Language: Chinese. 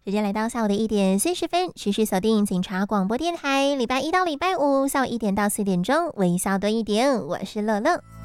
时间来到下午的1点40分，持续锁定警察广播电台，礼拜一到礼拜五下午1点到4点钟，微笑多一点，我是乐乐。